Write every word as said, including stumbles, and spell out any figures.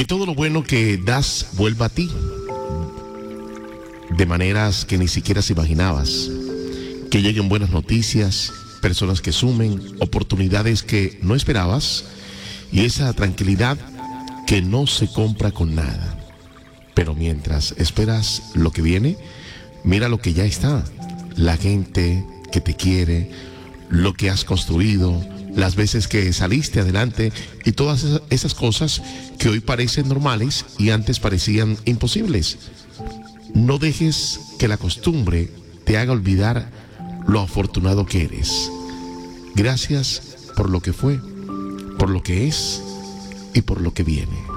Que todo lo bueno que das vuelva a ti, de maneras que ni siquiera se imaginabas. Que lleguen buenas noticias, personas que sumen, oportunidades que no esperabas y esa tranquilidad que no se compra con nada. Pero mientras esperas lo que viene, mira lo que ya está. La gente que te quiere, lo que has construido, las veces que saliste adelante y todas esas cosas que hoy parecen normales y antes parecían imposibles. No dejes que la costumbre te haga olvidar lo afortunado que eres. Gracias por lo que fue, por lo que es y por lo que viene.